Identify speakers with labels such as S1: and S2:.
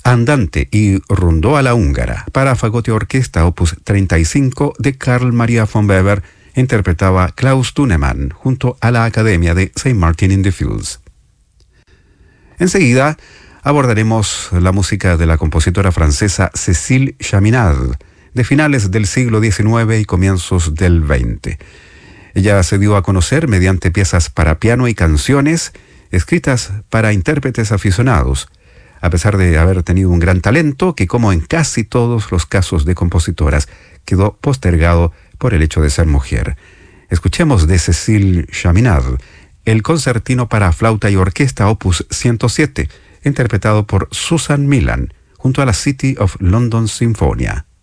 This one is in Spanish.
S1: Andante y Rondó a la húngara para fagote orquesta opus 35 de Carl Maria von Weber, interpretaba Klaus Thunemann junto a la Academia de St. Martin in the Fields. Enseguida abordaremos la música de la compositora francesa Cécile Chaminade, de finales del siglo XIX y comienzos del XX. Ella se dio a conocer mediante piezas para piano y canciones escritas para intérpretes aficionados, a pesar de haber tenido un gran talento que, como en casi todos los casos de compositoras, quedó postergado por el hecho de ser mujer. Escuchemos de Cécile Chaminade el concertino para flauta y orquesta opus 107, interpretado por Susan Milan, junto a la City of London Sinfonia.